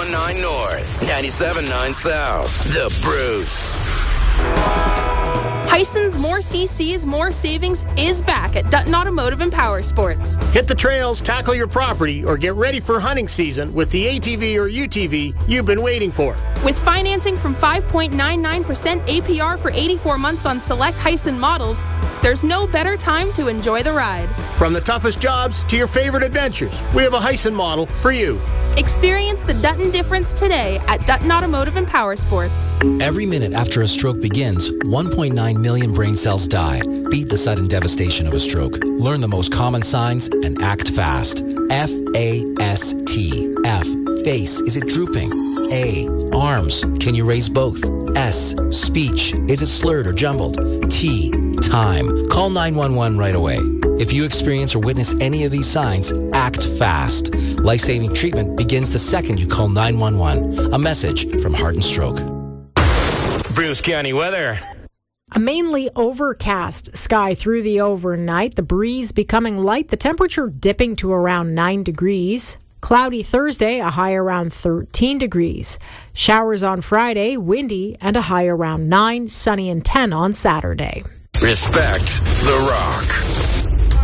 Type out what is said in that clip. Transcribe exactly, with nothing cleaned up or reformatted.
one nine North, ninety-seven point nine South. The Bruce. Hyson's More C Cs, More Savings is back at Dutton Automotive and Power Sports. Hit the trails, tackle your property, or get ready for hunting season with the A T V or U T V you've been waiting for. With financing from five point nine nine percent A P R for eighty-four months on select Hyson models, there's no better time to enjoy the ride. From the toughest jobs to your favorite adventures, we have a Hyson model for you. Experience the Dutton difference today at Dutton Automotive and Power Sports. Every minute after a stroke begins, one point nine million brain cells die. Beat the sudden devastation of a stroke. Learn the most common signs and act fast. F A S T. F. Face. Is it drooping? A. Arms. Can you raise both? S. Speech. Is it slurred or jumbled? T. Time. Call nine one one right away. If you experience or witness any of these signs, act fast. Life-saving treatment begins the second you call nine one one. A message from Heart and Stroke. Bruce County weather. A mainly overcast sky through the overnight. The breeze becoming light. The temperature dipping to around nine degrees. Cloudy Thursday, a high around thirteen degrees. Showers on Friday, windy, and a high around nine. Sunny and ten on Saturday. Respect the Rock.